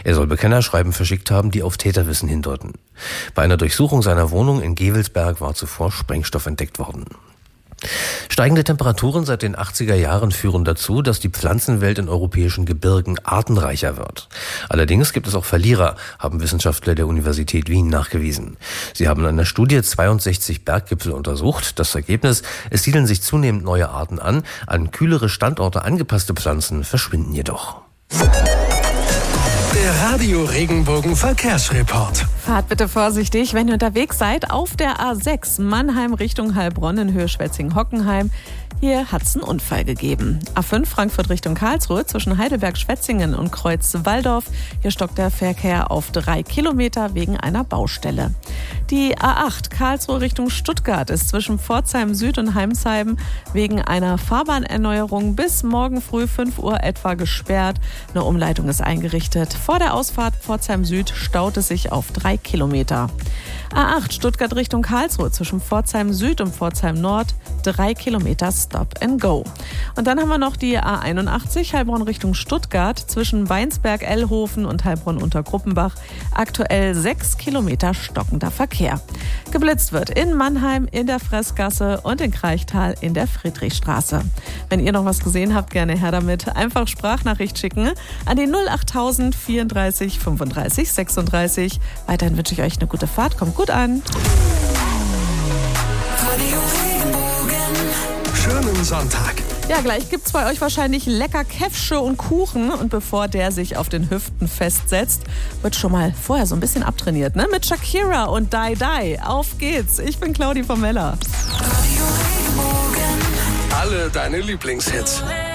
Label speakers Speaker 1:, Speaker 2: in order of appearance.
Speaker 1: Er soll Bekennerschreiben verschickt haben, die auf Täterwissen hindeuten. Bei einer Durchsuchung seiner Wohnung in Gevelsberg war zuvor Sprengstoff entdeckt worden. Steigende Temperaturen seit den 80er Jahren führen dazu, dass die Pflanzenwelt in europäischen Gebirgen artenreicher wird. Allerdings gibt es auch Verlierer, haben Wissenschaftler der Universität Wien nachgewiesen. Sie haben in einer Studie 62 Berggipfel untersucht. Das Ergebnis: Es siedeln sich zunehmend neue Arten an kühlere Standorte angepasste Pflanzen verschwinden jedoch.
Speaker 2: Der Radio Regenbogen Verkehrsreport.
Speaker 3: Fahrt bitte vorsichtig, wenn ihr unterwegs seid auf der A6 Mannheim Richtung Heilbronn in Höhe Schwetzingen-Hockenheim. Hier hat es einen Unfall gegeben. A5 Frankfurt Richtung Karlsruhe zwischen Heidelberg-Schwetzingen und Kreuz-Walldorf. Hier stockt der Verkehr auf 3 Kilometer wegen einer Baustelle. Die A8 Karlsruhe Richtung Stuttgart ist zwischen Pforzheim Süd und Heimsheim wegen einer Fahrbahnerneuerung bis morgen früh 5 Uhr etwa gesperrt. Eine Umleitung ist eingerichtet. Vor der Ausfahrt Pforzheim Süd staut es sich auf 3 Kilometer. A8 Stuttgart Richtung Karlsruhe zwischen Pforzheim Süd und Pforzheim Nord 3 Kilometer Stop and Go. Und dann haben wir noch die A81 Heilbronn Richtung Stuttgart zwischen Weinsberg-Ellhofen und Heilbronn-Untergruppenbach. Aktuell 6 Kilometer stockender Verkehr. Geblitzt wird in Mannheim, in der Fressgasse und in Kraichtal in der Friedrichstraße. Wenn ihr noch was gesehen habt, gerne her damit. Einfach Sprachnachricht schicken an die 08000 34 35 36. Weiterhin wünsche ich euch eine gute Fahrt. Kommt gut an.
Speaker 2: Schönen Sonntag.
Speaker 3: Ja, gleich gibt's bei euch wahrscheinlich lecker Käffsche und Kuchen. Und bevor der sich auf den Hüften festsetzt, wird schon mal vorher so ein bisschen abtrainiert, ne? Mit Shakira und Die Die. Auf geht's. Ich bin Claudi Pomella.
Speaker 2: Alle deine Lieblingshits.